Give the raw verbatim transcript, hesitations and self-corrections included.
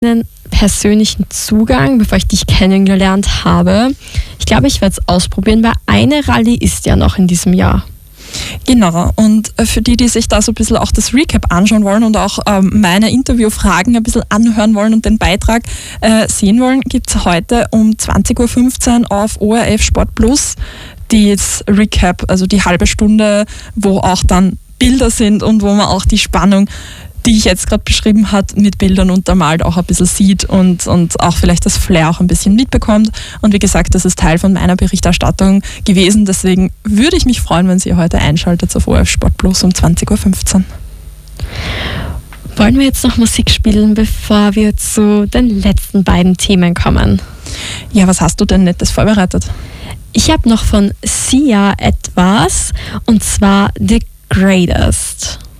einen persönlichen Zugang, bevor ich dich kennengelernt habe. Ich glaube, ich werde es ausprobieren, weil eine Rallye ist ja noch in diesem Jahr. Genau, und für die, die sich da so ein bisschen auch das Recap anschauen wollen und auch ähm, meine Interviewfragen ein bisschen anhören wollen und den Beitrag äh, sehen wollen, gibt es heute um zwanzig Uhr fünfzehn auf O R F Sport Plus das Recap, also die halbe Stunde, wo auch dann Bilder sind und wo man auch die Spannung, die ich jetzt gerade beschrieben habe, mit Bildern untermalt auch ein bisschen sieht und, und auch vielleicht das Flair auch ein bisschen mitbekommt. Und wie gesagt, das ist Teil von meiner Berichterstattung gewesen. Deswegen würde ich mich freuen, wenn Sie heute einschaltet auf O R F Sport Plus um zwanzig Uhr fünfzehn. Wollen wir jetzt noch Musik spielen, bevor wir zu den letzten beiden Themen kommen? Ja, was hast du denn Nettes vorbereitet? Ich habe noch von Sia etwas, und zwar The Greatest.